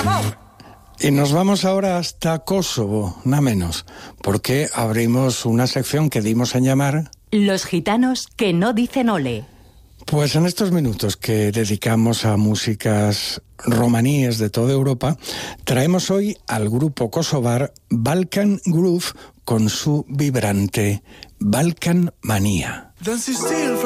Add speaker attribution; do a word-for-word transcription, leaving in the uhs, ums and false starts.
Speaker 1: Y nos vamos ahora hasta Kosovo, nada menos, porque abrimos una sección que dimos en llamar...
Speaker 2: Los gitanos que no dicen ole.
Speaker 1: Pues en estos minutos que dedicamos a músicas romaníes de toda Europa, traemos hoy al grupo kosovar Balkan Groove con su vibrante Balkan Manía.